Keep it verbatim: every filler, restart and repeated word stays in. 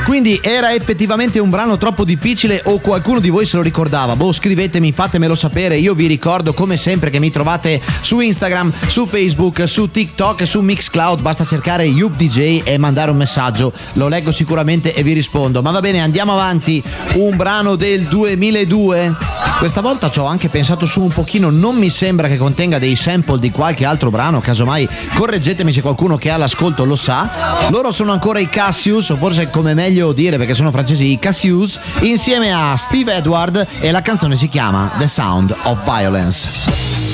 Quindi era effettivamente un brano troppo difficile o qualcuno di voi se lo ricordava? Boh, scrivetemi, fatemelo sapere. Io vi ricordo come sempre che mi trovate su Instagram, su Facebook, su TikTok, su Mixcloud. Basta cercare Yup D J e mandare un messaggio, lo leggo sicuramente e vi rispondo. Ma va bene, andiamo avanti. Un brano del duemiladue. Questa volta ci ho anche pensato su un pochino, non mi sembra che contenga dei sample di qualche altro brano, casomai correggetemi se qualcuno che ha l'ascolto lo sa. Loro sono ancora i Cassius, o forse come meglio dire perché sono francesi, i Cassius, insieme a Steve Edward, e la canzone si chiama The Sound of Violence.